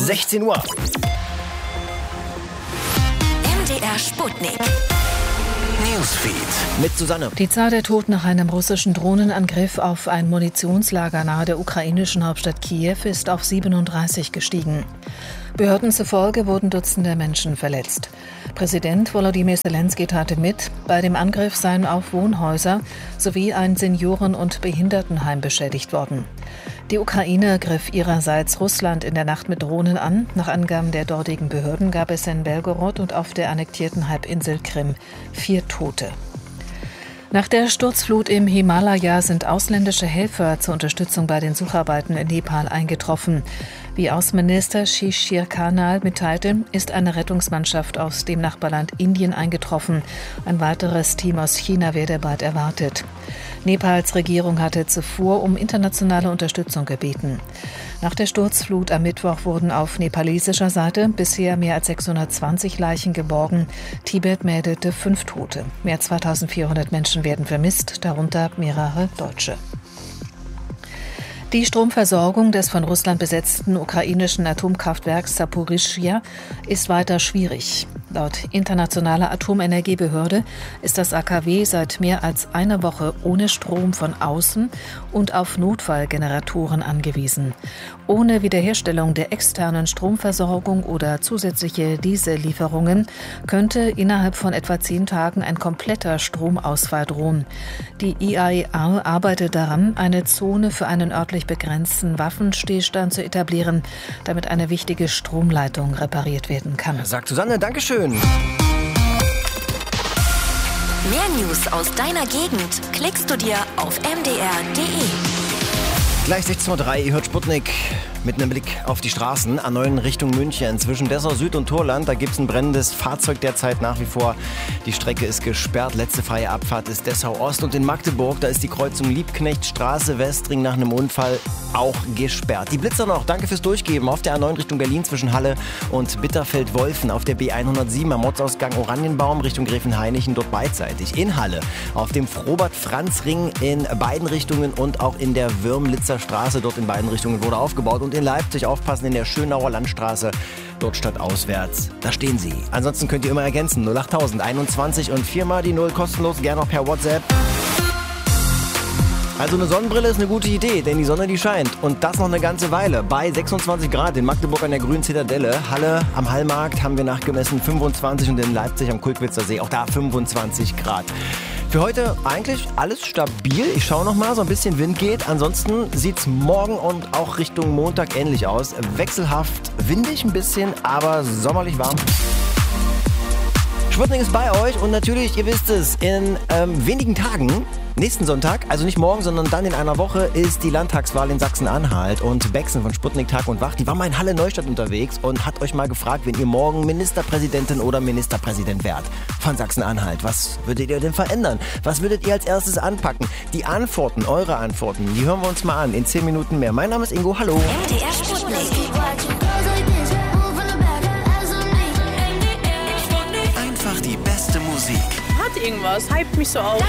16 Uhr. MDR Sputnik. Newsfeed mit Susanne. Die Zahl der Toten nach einem russischen Drohnenangriff auf ein Munitionslager nahe der ukrainischen Hauptstadt Kiew ist auf 37 gestiegen. Behörden zufolge wurden Dutzende Menschen verletzt. Präsident Volodymyr Zelensky teilte mit, bei dem Angriff seien auch Wohnhäuser sowie ein Senioren- und Behindertenheim beschädigt worden. Die Ukraine griff ihrerseits Russland in der Nacht mit Drohnen an. Nach Angaben der dortigen Behörden gab es in Belgorod und auf der annektierten Halbinsel Krim 4 Tote. Nach der Sturzflut im Himalaya sind ausländische Helfer zur Unterstützung bei den Sucharbeiten in Nepal eingetroffen. Wie Außenminister Shishir Kanal mitteilte, ist eine Rettungsmannschaft aus dem Nachbarland Indien eingetroffen. Ein weiteres Team aus China werde bald erwartet. Nepals Regierung hatte zuvor um internationale Unterstützung gebeten. Nach der Sturzflut am Mittwoch wurden auf nepalesischer Seite bisher mehr als 620 Leichen geborgen. Tibet meldete 5 Tote. Mehr als 2400 Menschen werden vermisst, darunter mehrere Deutsche. Die Stromversorgung des von Russland besetzten ukrainischen Atomkraftwerks Saporischschja ist weiter schwierig. Laut Internationaler Atomenergiebehörde ist das AKW seit mehr als einer Woche ohne Strom von außen und auf Notfallgeneratoren angewiesen. Ohne Wiederherstellung der externen Stromversorgung oder zusätzliche Diesellieferungen könnte innerhalb von etwa 10 Tagen ein kompletter Stromausfall drohen. Die IAEA arbeitet daran, eine Zone für einen örtlich begrenzten Waffenstillstand zu etablieren, damit eine wichtige Stromleitung repariert werden kann. Sagt Susanne, Dankeschön. Mehr News aus deiner Gegend klickst du dir auf mdr.de. Gleich 16.03 Uhr, ihr hört Sputnik mit einem Blick auf die Straßen. A9 Richtung München, zwischen Dessau Süd und Torland. Da gibt es ein brennendes Fahrzeug derzeit nach wie vor. Die Strecke ist gesperrt. Letzte freie Abfahrt ist Dessau Ost. Und in Magdeburg, da ist die Kreuzung Liebknechtstraße Westring nach einem Unfall auch gesperrt. Die Blitzer noch, danke fürs Durchgeben. Auf der A9 Richtung Berlin zwischen Halle und Bitterfeld-Wolfen. Auf der B107 am Ortsausgang Oranienbaum Richtung Gräfenhainichen, dort beidseitig. In Halle auf dem Frobert-Franz-Ring in beiden Richtungen und auch in der Würmlitzer Straße, dort in beiden Richtungen wurde aufgebaut. Und in Leipzig aufpassen in der Schönauer Landstraße, dort stadtauswärts. Da stehen sie. Ansonsten könnt ihr immer ergänzen. 08000 21 und 4 mal die 0 kostenlos, gerne auch per WhatsApp. Also eine Sonnenbrille ist eine gute Idee, denn die Sonne, die scheint. Und das noch eine ganze Weile. Bei 26 Grad in Magdeburg an der Grünen Zitadelle. Halle am Hallmarkt haben wir nachgemessen 25 und in Leipzig am Kulkwitzer See auch da 25 Grad. Für heute eigentlich alles stabil. Ich schaue noch mal, so ein bisschen Wind geht. Ansonsten sieht es morgen und auch Richtung Montag ähnlich aus. Wechselhaft, windig ein bisschen, aber sommerlich warm. Sputnik ist bei euch und natürlich, ihr wisst es, in wenigen Tagen, nächsten Sonntag, also nicht morgen, sondern dann in einer Woche, ist die Landtagswahl in Sachsen-Anhalt. Und Bexen von Sputnik Tag und Wach, die war mal in Halle-Neustadt unterwegs und hat euch mal gefragt, wenn ihr morgen Ministerpräsidentin oder Ministerpräsident wärt von Sachsen-Anhalt. Was würdet ihr denn verändern? Was würdet ihr als erstes anpacken? Die Antworten, eure Antworten, die hören wir uns mal an in 10 Minuten mehr. Mein Name ist Ingo, hallo. MDR Sputnik. Einfach die beste Musik. Hat irgendwas, hypt mich so auf.